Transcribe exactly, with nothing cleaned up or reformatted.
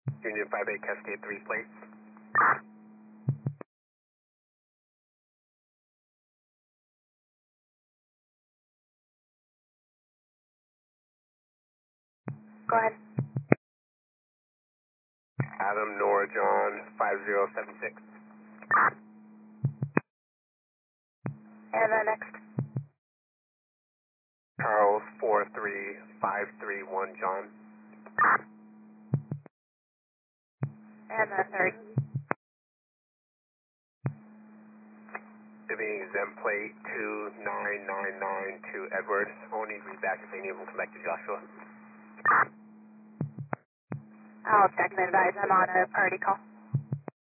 Union five eight Cascade three plates. Go ahead. Adam Nora John five zero seven six. And the next. Charles four three five three one John. And the third. Giving exempt plate two nine nine nine to Edward. Only read back if any of them come back to Joshua. I'll check and advise. I'm on a priority call.